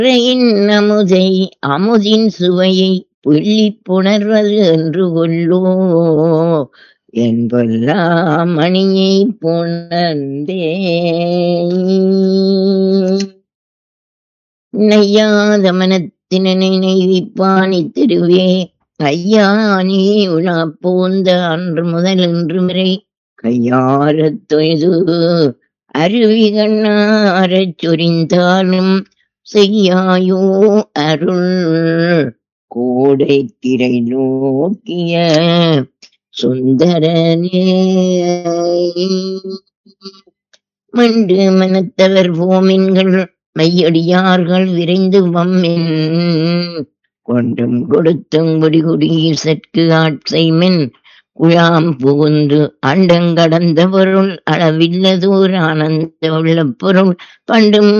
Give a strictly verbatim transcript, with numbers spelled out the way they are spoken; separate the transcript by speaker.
Speaker 1: பிறையின் அமுதை அமுதின் சுவையை புள்ளிப் புணர்வது என்று கொள்ளோ என்பெல்லாம் மணியை புணர்ந்தே நெய்யாத மனத்தினனை நெய்விப்பானி திருவே ஐயா நீ உலா போந்த அன்று முதல் இன்று வரை கையாரத் தொய்து அருவி கண்ணாரச் சொரிந்தாலும் செய்யாயோ அருள் கோடை திரை நோக்கிய சுந்தரனே. மண்டு மனத்தவர் போமின்கள் மையடியார்கள் விரைந்து வம்மின் கொண்டும் கொடுத்தும் குடிகுடியில் சற்கு ஆட்சைமென் குழாம் புகுந்து அண்டங்கடந்த பொருள் அளவில்லதோர் ஆனந்த உள்ள பொருள் பண்டும்